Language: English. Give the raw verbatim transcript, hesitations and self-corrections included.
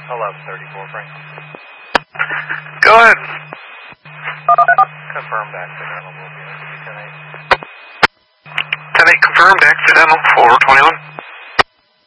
eleven thirty-four, Frank. Go ahead. Confirmed accidental, will be ten eight. ten eight confirmed, accidental, four twenty-one.